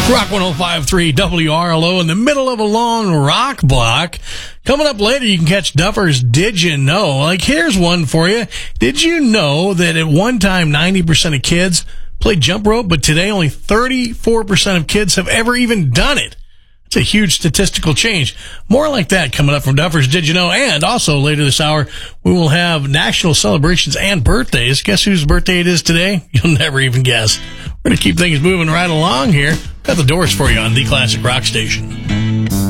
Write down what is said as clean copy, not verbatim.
Rock 105.3 WRLO in the middle of a long rock block. Coming up later, you can catch Duffer's Did You Know? Like, here's one for you. Did you know that at one time 90% of kids played jump rope, but today only 34% of kids have ever even done it? It's a huge statistical change. More like that coming up from Duffer's Did You Know? And also later this hour, we will have national celebrations and birthdays. Guess whose birthday it is today? You'll never even guess. We're going to keep things moving right along here. Got the Doors for you on the Classic Rock Station.